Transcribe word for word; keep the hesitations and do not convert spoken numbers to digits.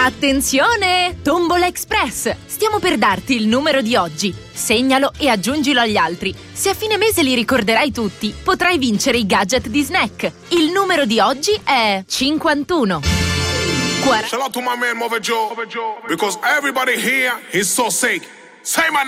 Attenzione! Tombola Express! Stiamo per darti il numero di oggi. Segnalo e aggiungilo agli altri. Se a fine mese li ricorderai tutti, potrai vincere i gadget di Snack. Il numero di oggi è cinquantuno. Shout out to my man Mother Joe, because everybody here is so sick. Say my